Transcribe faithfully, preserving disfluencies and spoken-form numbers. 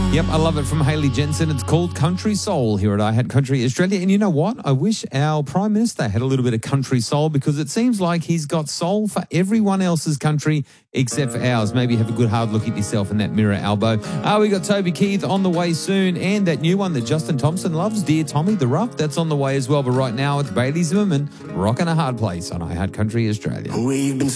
Yep, I love it from Hayley Jensen. It's called Country Soul here at I Had Country Australia. And you know what? I wish our Prime Minister had a little bit of country soul, because it seems like he's got soul for everyone else's country except for ours. Maybe have a good hard look at yourself in that mirror, Albo. Ah, we got Toby Keith on the way soon, and that new one that Justin Thompson loves, Dear Tommy the Rough, that's on the way as well. But right now it's Bailey Zimmerman rocking a hard place on I Had Country Australia. We've been